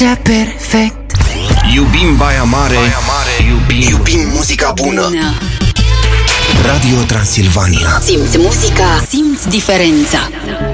perfect. Iubim Baia Mare, iubim muzica bună. Radio Transilvania. Simți muzica, simți diferența.